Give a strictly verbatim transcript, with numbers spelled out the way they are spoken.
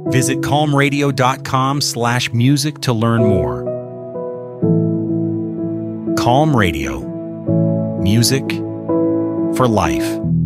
Visit calmradio.com slash music to learn more. Calm Radio. Music for life.